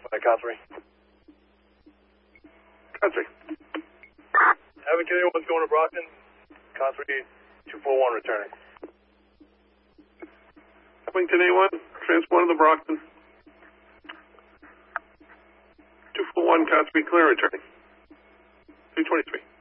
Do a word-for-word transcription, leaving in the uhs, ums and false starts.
By Con three. Con three. Having one's going to Brockton. Con three, two four one returning. Abington A one, transport to the Brockton. two four one, Con three, clear returning. three twenty-three.